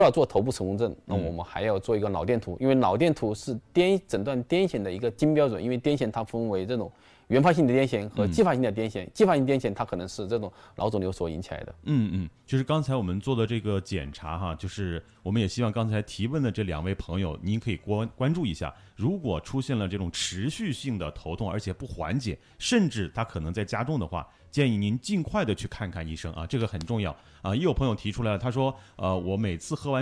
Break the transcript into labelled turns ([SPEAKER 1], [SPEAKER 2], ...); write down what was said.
[SPEAKER 1] 了做头部磁共振，那我们还要做一个脑电图，因为脑电图是诊断癫痫的一个金标准，因为癫痫它分为这种原发性的癫痫和继发性的癫痫，继发性癫痫它可能是这种脑肿瘤所引起来的。
[SPEAKER 2] 就是刚才我们做的这个检查哈，就是我们也希望刚才提问的这2位朋友，您可以关注一下，如果出现了这种持续性的头痛，而且不缓解，甚至它可能在加重的话，建议您尽快的去看看医生啊，这个很重要啊。也有朋友提出来了，他说我每次喝完